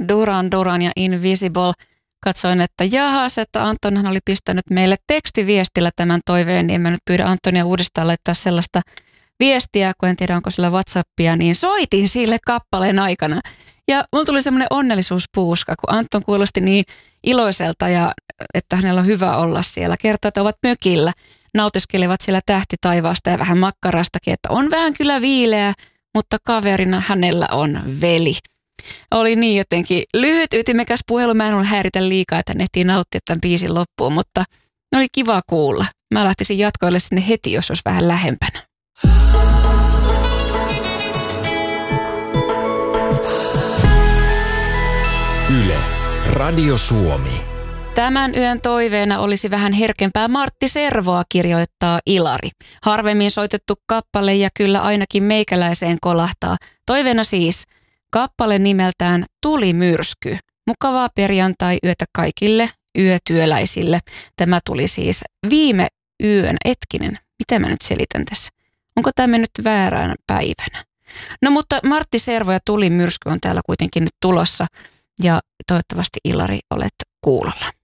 Duran Duran ja Invisible. Katsoin, että jahas, että Antonhan oli pistänyt meille tekstiviestillä tämän toiveen, niin en mä nyt pyydä Antonia uudestaan laittaa sellaista viestiä, kun en tiedä onko sillä WhatsAppia, niin soitin sille kappaleen aikana. Ja mulla tuli semmoinen onnellisuuspuuska, kun Anton kuulosti niin iloiselta ja että hänellä on hyvä olla siellä. Kertoo, että ovat mökillä, nautiskelevat siellä tähtitaivaasta ja vähän makkarastakin, että on vähän kyllä viileä, mutta kaverina hänellä on veli. Oli niin jotenkin lyhyt, ytimekäs puhelu. Mä en ollut häiritä liikaa, että hän ehtii nauttia tämän biisin loppuun, mutta oli kiva kuulla. Mä lähtisin jatkoille sinne heti, jos olisi vähän lähempänä. Yle, Radio Suomi. Tämän yön toiveena olisi vähän herkempää Martti Servoa, kirjoittaa Ilari. Harvemmin soitettu kappale ja kyllä ainakin meikäläiseen kolahtaa. Toiveena siis kappale nimeltään Tulimyrsky. Mukavaa perjantai-yötä kaikille yötyöläisille. Tämä tuli siis viime yön. Etkinen, mitä mä nyt selitän tässä? Onko tämä mennyt väärään päivänä? No mutta Martti Servo ja Tulimyrsky on täällä kuitenkin nyt tulossa. Ja toivottavasti Ilari olet kuulolla.